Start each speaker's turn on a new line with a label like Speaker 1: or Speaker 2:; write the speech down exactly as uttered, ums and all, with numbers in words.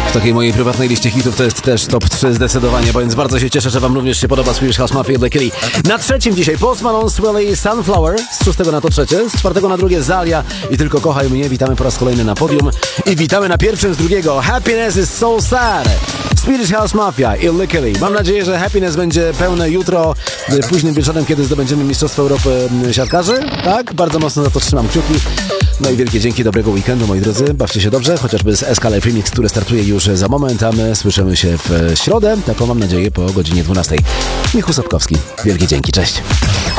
Speaker 1: W takiej mojej prywatnej liście hitów to jest też top trzy zdecydowanie, bo więc bardzo się cieszę, że wam również się podoba Swedish House Mafia i The Killy. Na trzecim dzisiaj Post Malone, Swilly, Sunflower, z szóstego na to trzecie, z czwartego na drugie Zalia i Tylko kochaj mnie. Witamy po raz kolejny na podium i witamy na pierwszym z drugiego Happiness is so sad. Swedish House Mafia i The Killy. Mam nadzieję, że Happiness będzie pełne jutro, późnym wieczorem, kiedy zdobędziemy Mistrzostwo Europy siatkarzy. Tak? Bardzo mocno za to trzymam kciuki. No i wielkie dzięki, dobrego weekendu, moi drodzy. Bawcie się dobrze, chociażby z S K Live Remix, który startuje już za moment, a my słyszymy się w środę, taką mam nadzieję, po godzinie dwunastej. Michu Sapkowski, wielkie dzięki, cześć.